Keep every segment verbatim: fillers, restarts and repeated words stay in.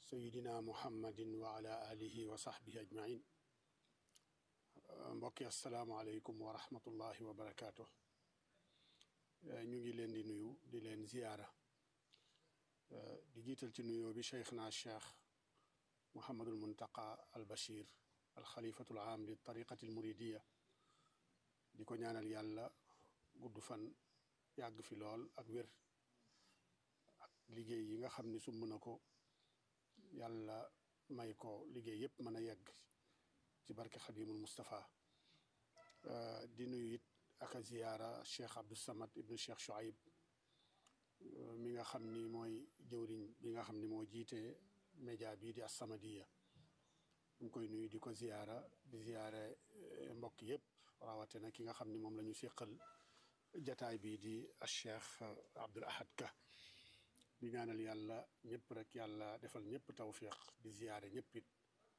sayidina muhammadin wa ala alihi wa sahbihi ajmain mbokki asalaamaaleykum wa rahmatullahi wa barakaatu. ñu ngi leen di nuyu di leen ziyaara di jiital ci nuyoo bi cheikhna cheikh Mouhamadul Muntaqa al Bachir al xalifatul aam li tariqati al muridiya di ko ñaanal yàlla gudd fan yàgg fi lool ak wér ak liggéey yi nga xam ni sumb na ko yàlla may ko liggéey yëpp mën a yegg ci barke xadimul Moustapha. di nuyu it ak a ziyaara cheikh Abdou Samad ibnu cheikh Chouaib mi nga xam ni mooy jëwriñ bi nga xam ni moo jiite média bii di As-Samadiyya ñu koy nuyu di ko ziyaara di ziyaare mbokk yëpp rawatina ki nga xam ni moom la ñu séqal jataay bii di cheikh Abdoul Ahad Ka di ñaanal yàlla ñëpp rek yàlla defal ñëpp tawfiq di ziyaare ñëpp it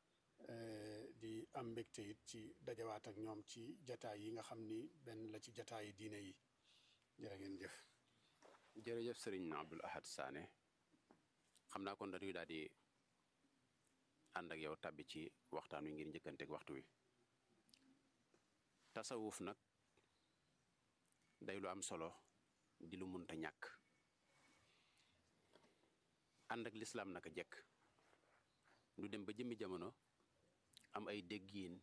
di am mbégte it ci dajawaat ak ñoom ci jataay yi nga xam ni benn la ci jataay yi diine yi jërë ngeen jëf. jërëjëf sëriñ Abdoul Ahad Sané xam naa kon dañuy daal di ànd ak yow tàbbi ci waxtaan wi ngir njëkkanteeg waxtu wi. tasawuf nag day lu am solo di lu munta ñàkk ànd ak lislaam naka jekk du dem ba jëmmi jamono am ay déggiin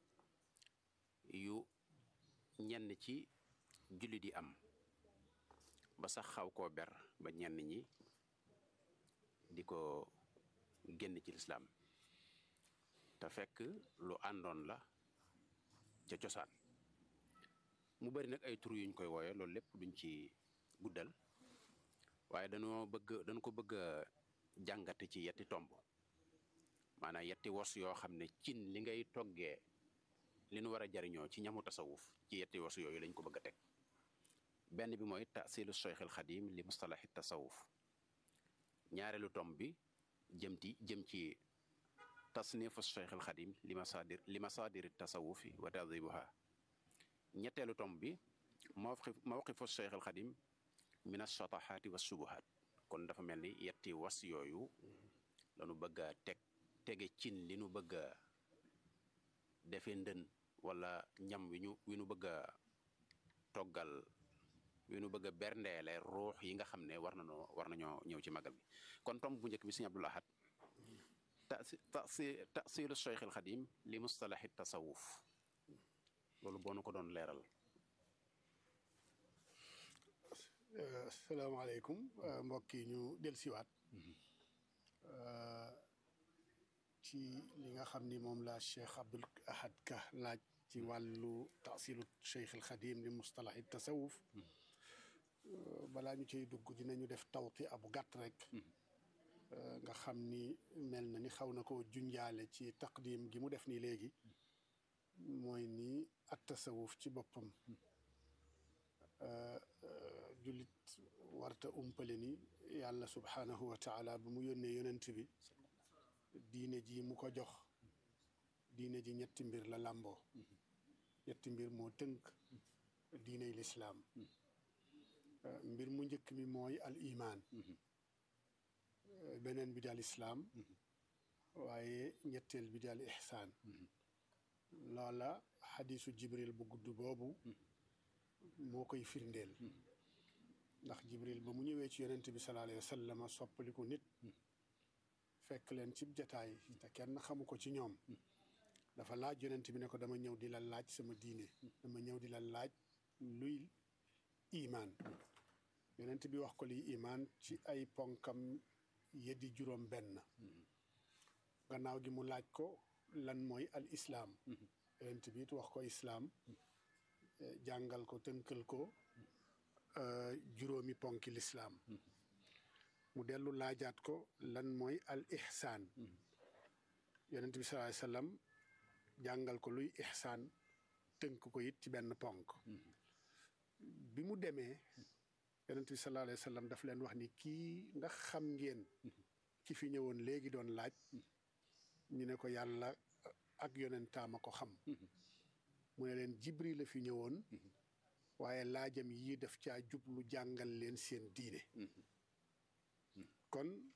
yu ñenn ci jullit yi am ba sax xaw koo ber ba ñenn ñi di ko génn ci lislaam te fekk lu àndoon la ca cosaan mu bari nag ay tur yuñ koy wooye loolu lépp duñ ci guddal waaye dañoo bëgg dañ ko bëgg a jàngate ci yetti tomb maanaam yetti wos yoo xam ne cin li ngay toggee li nu war a jariñoo ci ñamu tasawuf ci yetti wos yooyu lañ ko bëgg a teg. benn bi mooy tasilu cheikh al xadim li mustalahi tasawuf ñaareelu tomb bi jëm ci jëm ci tasnifu cheikh al xadim li masadir li masadiri tasawufi wa tadibuha ñetteelu tomb bi mawqif mawqifu cheikh al xadim min ashatahaati wa subuhaat kon dafa mel ni yetti was yooyu lanu bëgg a teg tege cin li nu bëgg a defee ndën wala ñam wi ñu wi nu bëgg a toggal wi nu bëgg a berndeele ruux yi nga xam ne war nañoo war nañoo ñëw ci magal bi. kon tomb bu njëkk bi sëñ Abdoul Ahad tasi tasi tasilu cheikh al xadim li mustalahi tasawuf loolu boo nu ko doon leeral. asalaamaaleykum mbokk yi ñu dellusiwaat ci li nga xam ni moom la cheikh Abdoul Ahad Ka laaj ci wàllu tasilu cheikh al xadim li mustalahi tasawuf balaa ñu ciy dugg dinañu def tawti abu gàtt rek nga xam ni mel na ni xaw na ko junjaale ci taqdim gi mu def nii léegi mooy ni at tasawuf ci boppam jullit warta umpale ni yàlla subhaanahu wa taala bu mu yónnee yonent bi diine ji mu ko jox diine ji ñetti mbir la làmboo ñetti mbir moo tënk diiney lislaam mbir mu njëkk mi mooy al imaan beneen bi di al islaam waaye ñetteel bi di al ihsaan loola xadiisu jibril bu gudd boobu moo koy firndeel ndax jibril ba mu ñëwee ci yonent bi sallallahu alayhi wa sallam soppaliku nit fekk leen cib jataay te kenn xamu ko ci ñoom dafa laaj yonent bi ne ko dama ñëw di la laaj sama diine dama ñëw di la laaj luy imaan yonent bi wax ko liy imaan ci ay ponkam yeddi juróom benn gannaaw gi mu laaj ko lan mooy al islaam yonent bi it wax ko islaam jàngal ko tënkal ko juróomi ponki lislaam mu dellu laajaat ko lan mooy al ihsaan yonent bi sallallahu alayhi wa sallam jàngal ko luy ihsaan tënk ko it ci benn ponk bi mu demee yonent bi sallallahu alayhi wa sallam daf leen wax ni kii ndax xam ngeen ki fi ñëwoon léegi doon laaj ñu ne ko yàlla ak yonentaam a ko xam mu ne leen jibril la fi ñëwoon waaye laajam yii daf caa jublu jàngal leen seen diine kon